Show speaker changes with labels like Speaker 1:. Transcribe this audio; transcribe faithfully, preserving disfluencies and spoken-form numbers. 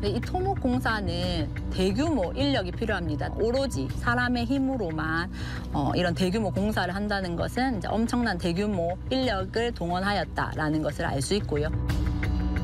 Speaker 1: 근데 이 토목공사는 대규모 인력이 필요합니다. 오로지 사람의 힘으로만 어, 이런 대규모 공사를 한다는 것은 이제 엄청난 대규모 인력을 동원하였다라는 것을 알 수 있고요.